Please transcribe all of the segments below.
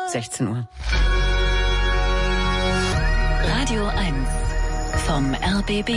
16 Uhr. Radio 1 vom RBB.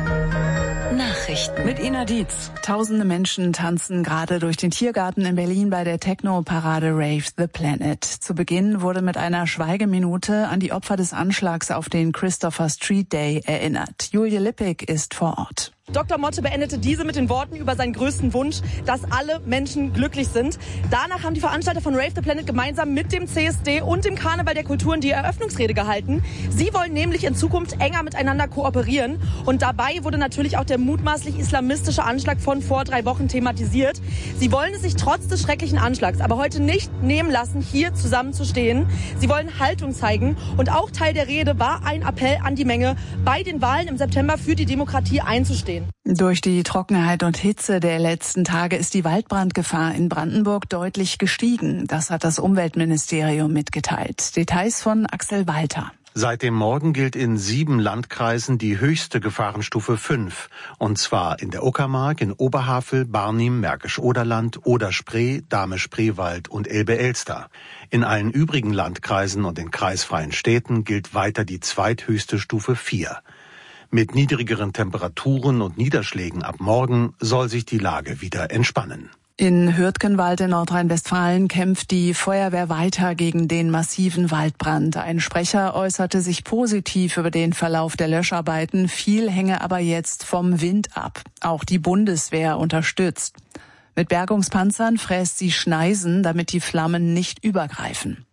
Nachrichten. Mit Ina Dietz. Tausende Menschen tanzen gerade durch den Tiergarten in Berlin bei der Techno-Parade Rave the Planet. Zu Beginn wurde mit einer Schweigeminute an die Opfer des Anschlags auf den Christopher Street Day erinnert. Julie Lippig ist vor Ort. Dr. Motte beendete diese mit den Worten über seinen größten Wunsch, dass alle Menschen glücklich sind. Danach haben die Veranstalter von Rave the Planet gemeinsam mit dem CSD und dem Karneval der Kulturen die Eröffnungsrede gehalten. Sie wollen nämlich in Zukunft enger miteinander kooperieren. Und dabei wurde natürlich auch der mutmaßlich islamistische Anschlag von vor 3 Wochen thematisiert. Sie wollen es sich trotz des schrecklichen Anschlags aber heute nicht nehmen lassen, hier zusammenzustehen. Sie wollen Haltung zeigen. Und auch Teil der Rede war ein Appell an die Menge, bei den Wahlen im September für die Demokratie einzustehen. Durch die Trockenheit und Hitze der letzten Tage ist die Waldbrandgefahr in Brandenburg deutlich gestiegen. Das hat das Umweltministerium mitgeteilt. Details von Axel Walter. Seit dem Morgen gilt in 7 Landkreisen die höchste Gefahrenstufe 5. Und zwar in der Uckermark, in Oberhavel, Barnim, Märkisch-Oderland, Oder-Spree, Dahme-Spreewald und Elbe-Elster. In allen übrigen Landkreisen und in kreisfreien Städten gilt weiter die zweithöchste Stufe 4. Mit niedrigeren Temperaturen und Niederschlägen ab morgen soll sich die Lage wieder entspannen. In Hürtgenwald in Nordrhein-Westfalen kämpft die Feuerwehr weiter gegen den massiven Waldbrand. Ein Sprecher äußerte sich positiv über den Verlauf der Löscharbeiten. Viel hänge aber jetzt vom Wind ab. Auch die Bundeswehr unterstützt. Mit Bergungspanzern fräst sie Schneisen, damit die Flammen nicht übergreifen.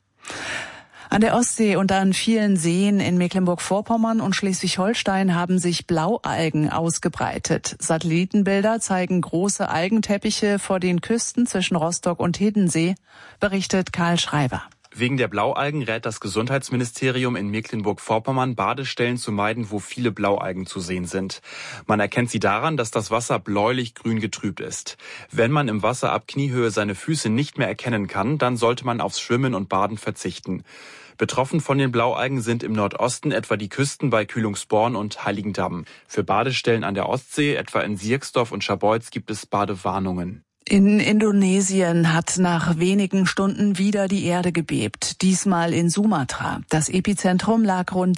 An der Ostsee und an vielen Seen in Mecklenburg-Vorpommern und Schleswig-Holstein haben sich Blaualgen ausgebreitet. Satellitenbilder zeigen große Algenteppiche vor den Küsten zwischen Rostock und Hiddensee, berichtet Karl Schreiber. Wegen der Blaualgen rät das Gesundheitsministerium in Mecklenburg-Vorpommern, Badestellen zu meiden, wo viele Blaualgen zu sehen sind. Man erkennt sie daran, dass das Wasser bläulich-grün getrübt ist. Wenn man im Wasser ab Kniehöhe seine Füße nicht mehr erkennen kann, dann sollte man aufs Schwimmen und Baden verzichten. Betroffen von den Blaualgen sind im Nordosten etwa die Küsten bei Kühlungsborn und Heiligendamm. Für Badestellen an der Ostsee, etwa in Sierksdorf und Scharbeutz, gibt es Badewarnungen. In Indonesien hat nach wenigen Stunden wieder die Erde gebebt, diesmal in Sumatra. Das Epizentrum lag rund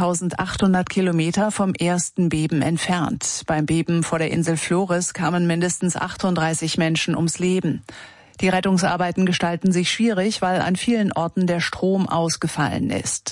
2800 Kilometer vom ersten Beben entfernt. Beim Beben vor der Insel Flores kamen mindestens 38 Menschen ums Leben. Die Rettungsarbeiten gestalten sich schwierig, weil an vielen Orten der Strom ausgefallen ist.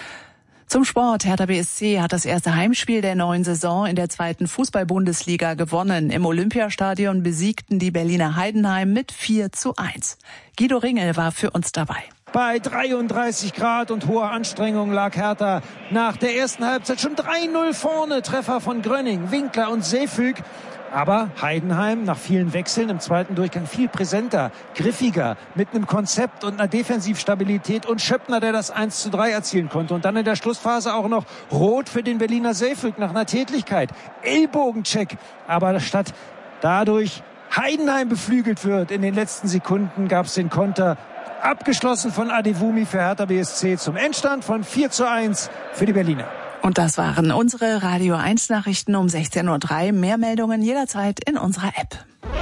Zum Sport. Hertha BSC hat das erste Heimspiel der neuen Saison in der 2. Fußball-Bundesliga gewonnen. Im Olympiastadion besiegten die Berliner Heidenheim mit 4:1. Guido Ringel war für uns dabei. Bei 33 Grad und hoher Anstrengung lag Hertha nach der ersten Halbzeit schon 3:0 vorne. Treffer von Grönning, Winkler und Seefüg. Aber Heidenheim nach vielen Wechseln im zweiten Durchgang viel präsenter, griffiger, mit einem Konzept und einer Defensivstabilität und Schöppner, der das 1:3 erzielen konnte. Und dann in der Schlussphase auch noch Rot für den Berliner Seefüg nach einer Tätlichkeit. Ellbogencheck. Aber statt dadurch Heidenheim beflügelt wird, in den letzten Sekunden gab es den Konter. Abgeschlossen von Adewumi für Hertha BSC zum Endstand von 4:1 für die Berliner. Und das waren unsere Radio 1 Nachrichten um 16:03 Uhr. Mehr Meldungen jederzeit in unserer App.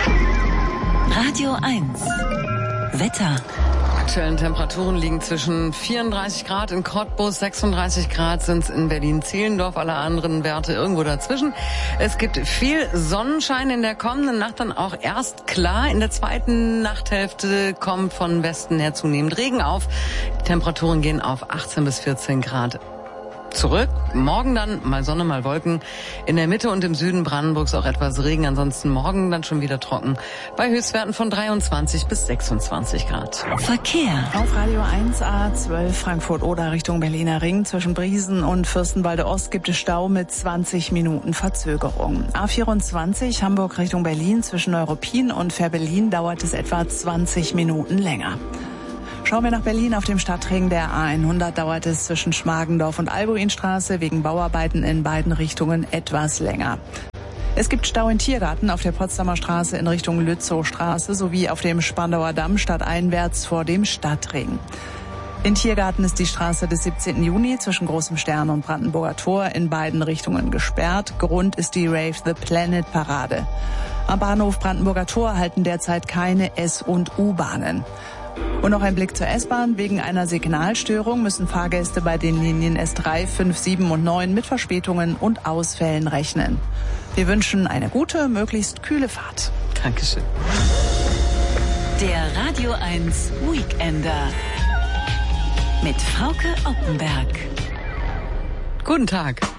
Radio 1 Wetter. Aktuellen Temperaturen liegen zwischen 34 Grad in Cottbus, 36 Grad sind es in Berlin-Zehlendorf, alle anderen Werte irgendwo dazwischen. Es gibt viel Sonnenschein in der kommenden Nacht, dann auch erst klar. In der zweiten Nachthälfte kommt von Westen her zunehmend Regen auf. Die Temperaturen gehen auf 18 bis 14 Grad. Zurück. Morgen dann mal Sonne, mal Wolken. In der Mitte und im Süden Brandenburgs auch etwas Regen. Ansonsten morgen dann schon wieder trocken. Bei Höchstwerten von 23 bis 26 Grad. Verkehr. Auf Radio 1 A12 Frankfurt-Oder Richtung Berliner Ring. Zwischen Briesen und Fürstenwalde Ost gibt es Stau mit 20 Minuten Verzögerung. A24 Hamburg Richtung Berlin. Zwischen Neuruppin und Fährberlin dauert es etwa 20 Minuten länger. Schauen wir nach Berlin. Auf dem Stadtring der A100 dauert es zwischen Schmargendorf und Albuinstraße wegen Bauarbeiten in beiden Richtungen etwas länger. Es gibt Stau in Tiergarten auf der Potsdamer Straße in Richtung Lützowstraße sowie auf dem Spandauer Damm stadteinwärts vor dem Stadtring. In Tiergarten ist die Straße des 17. Juni zwischen Großem Stern und Brandenburger Tor in beiden Richtungen gesperrt. Grund ist die Rave the Planet Parade. Am Bahnhof Brandenburger Tor halten derzeit keine S- und U-Bahnen. Und noch ein Blick zur S-Bahn. Wegen einer Signalstörung müssen Fahrgäste bei den Linien S3, 5, 7 und 9 mit Verspätungen und Ausfällen rechnen. Wir wünschen eine gute, möglichst kühle Fahrt. Dankeschön. Der Radio 1 Weekender mit Frauke Oppenberg. Guten Tag.